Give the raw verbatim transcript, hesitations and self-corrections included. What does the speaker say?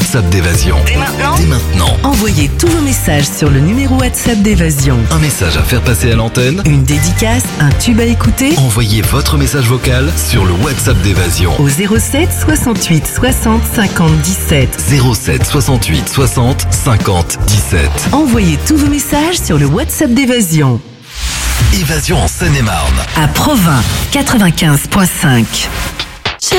WhatsApp d'Évasion. Dès maintenant Dès maintenant. Envoyez tous vos messages sur le numéro WhatsApp d'Évasion. Un message à faire passer à l'antenne. Une dédicace, un tube à écouter. Envoyez votre message vocal sur le WhatsApp d'Évasion. Au zéro sept soixante-huit soixante cinquante dix-sept. zéro sept soixante-huit soixante cinquante dix-sept. Envoyez tous vos messages sur le WhatsApp d'Évasion. Évasion en Seine-et-Marne. À Provins, quatre-vingt-quinze virgule cinq.